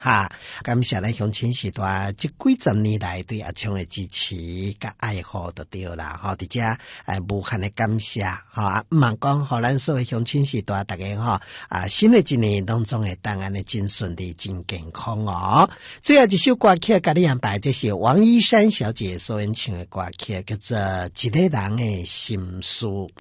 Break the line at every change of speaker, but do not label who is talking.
哈，感谢咱乡亲时代这几十年来对阿昌的支持甲爱护就对啦，吼，伫遮无限的感谢，吼，毋茫讲，互咱所有乡亲时代大家吼新的一年当中会当安尼真顺利、真健康哦。最后一首歌曲甲你安排，这是王一山小姐所演唱的歌曲，叫做《一个人的心事》。